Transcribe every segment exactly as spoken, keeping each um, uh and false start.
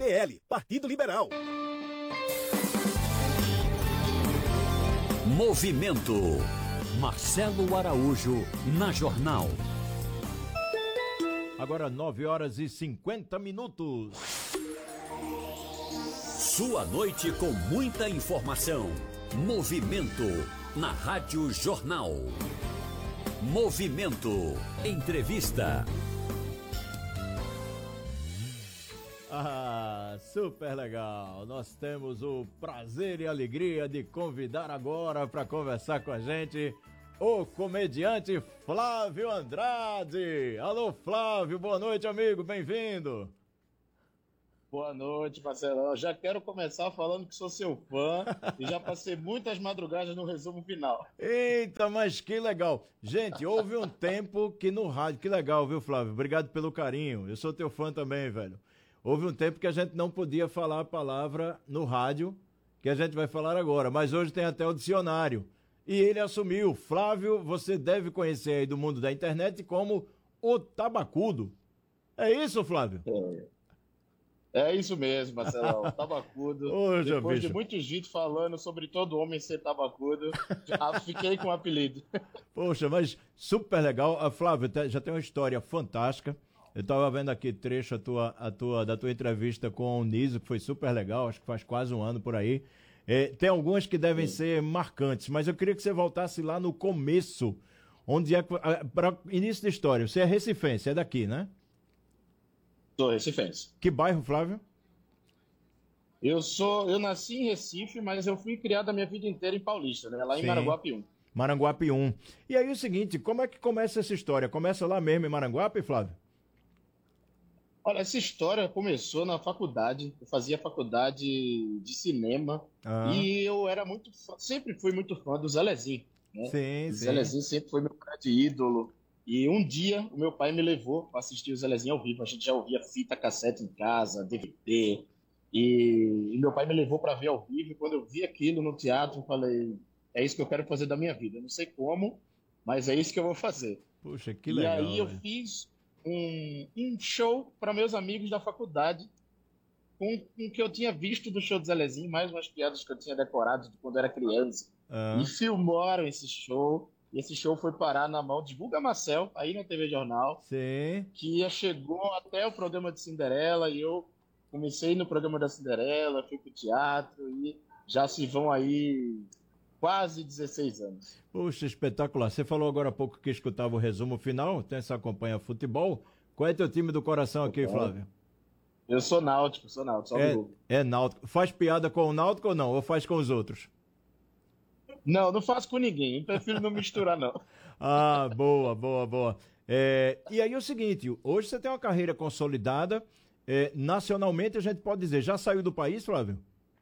L, Partido Liberal. Movimento. Marcelo Araújo, na Jornal. Agora nove horas e cinquenta minutos. Sua noite com muita informação. Movimento na Rádio Jornal. Movimento. Entrevista. Ah, super legal. Nós temos o prazer e alegria de convidar agora para conversar com a gente o comediante Flávio Andrade. Alô, Flávio, boa noite, amigo, bem-vindo. Boa noite, Marcelo. Já quero começar falando que sou seu fã e já passei muitas madrugadas no resumo final. Eita, mas que legal. Gente, houve um tempo que no rádio, que legal, viu, Flávio? Obrigado pelo carinho. Eu sou teu fã também, velho. Houve um tempo que a gente não podia falar a palavra no rádio, que a gente vai falar agora, mas hoje tem até o dicionário. E ele assumiu. Flávio, você deve conhecer aí do mundo da internet como o tabacudo. É isso, Flávio? É, é isso mesmo, Marcelo. O tabacudo. Hoje, Depois bicho. de muitos vídeos falando sobre todo homem ser tabacudo, já fiquei com o apelido. Poxa, mas super legal. A Flávio já tem uma história fantástica. Eu estava vendo aqui trecho a tua, a tua, da tua entrevista com o Niso, que foi super legal, acho que faz quase um ano por aí. É, tem algumas que devem Sim. ser marcantes, mas eu queria que você voltasse lá no começo, onde é, para início da história. Você é recifense, é daqui, né? Sou recifense. Que bairro, Flávio? Eu sou, eu nasci em Recife, mas eu fui criado a minha vida inteira em Paulista, né? Lá Sim. em Maranguape um. Maranguape um. E aí o seguinte, como é que começa essa história? Começa lá mesmo em Maranguape, Flávio? Olha, essa história começou na faculdade. Eu fazia faculdade de cinema ah. e eu era muito fã, sempre fui muito fã do Zelezinho, né? Sim, o sim. Zelezinho sempre foi meu grande ídolo. E um dia o meu pai me levou para assistir o Zelezinho ao vivo. A gente já ouvia fita cassete em casa, D V D. E, e meu pai me levou para ver ao vivo. E quando eu vi aquilo no teatro, eu falei: é isso que eu quero fazer da minha vida. Eu não sei como, mas é isso que eu vou fazer. Puxa, que legal. E aí eu velho. fiz Um, um show para meus amigos da faculdade com o que eu tinha visto do show do Zelezinho, mais umas piadas que eu tinha decorado de quando eu era criança. Ah. E filmaram esse show. E esse show foi parar na mão de Guga Marcel, aí na T V Jornal. Sim. Que chegou até o programa de Cinderela. E eu comecei no programa da Cinderela, fui pro teatro e já se vão aí quase dezesseis anos. Puxa, espetacular. Você falou agora há pouco que escutava o resumo final, tem essa acompanha futebol. Qual é teu time do coração aqui, Flávio? Eu sou náutico, sou náutico. Só é, do é náutico. Faz piada com o náutico ou não? Ou faz com os outros? Não, não faço com ninguém. Eu prefiro não misturar, não. Ah, boa, boa, boa. É, e aí é o seguinte, hoje você tem uma carreira consolidada. É, nacionalmente, a gente pode dizer, já saiu do país, Flávio?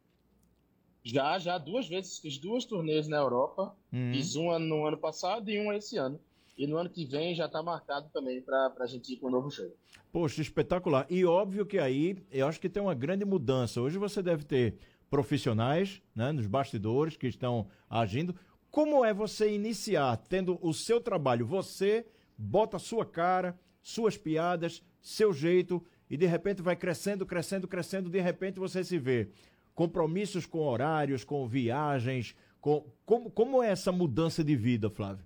Já, já, duas vezes. Fiz duas turnês na Europa. Hum. Fiz uma no ano passado e uma esse ano. E no ano que vem já está marcado também para a gente ir com um novo show. Poxa, espetacular. E óbvio que aí, eu acho que tem uma grande mudança. Hoje você deve ter profissionais, né, nos bastidores que estão agindo. Como é você iniciar, tendo o seu trabalho? Você bota a sua cara, suas piadas, seu jeito, e de repente vai crescendo, crescendo, crescendo, de repente você se vê compromissos com horários, com viagens, com... Como, como é essa mudança de vida, Flávio?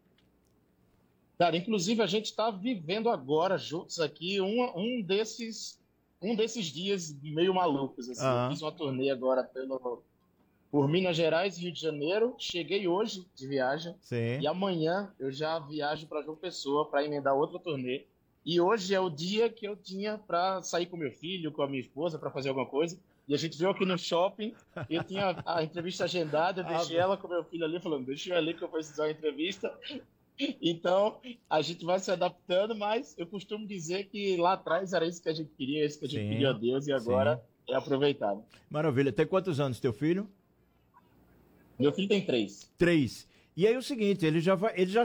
Cara, inclusive a gente está vivendo agora juntos aqui um, um, desses, um desses dias meio malucos. Assim. Ah. Eu fiz uma turnê agora pelo, por Minas Gerais e Rio de Janeiro. Cheguei hoje de viagem. Sim. E amanhã eu já viajo para João Pessoa para emendar outra turnê. E hoje é o dia que eu tinha para sair com meu filho, com a minha esposa, para fazer alguma coisa. E a gente veio aqui no shopping, eu tinha a entrevista agendada, eu deixei ah, ela com meu filho ali, falando, deixa eu ali que eu vou fazer uma entrevista. Então, a gente vai se adaptando, mas eu costumo dizer que lá atrás era isso que a gente queria, isso que a gente sim, pediu a Deus, e agora sim. é aproveitado. Maravilha. Tem quantos anos teu filho? Meu filho tem três. Três. E aí o seguinte, ele já, vai, ele já